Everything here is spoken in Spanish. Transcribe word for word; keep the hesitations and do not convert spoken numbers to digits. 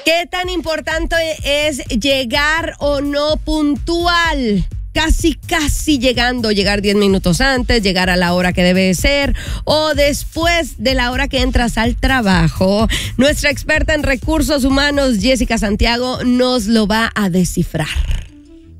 ¿Qué tan importante es llegar o no puntual? Casi, casi llegando, llegar diez minutos antes, llegar a la hora que debe ser o después de la hora que entras al trabajo. Nuestra experta en recursos humanos, Jessica Santiago, nos lo va a descifrar.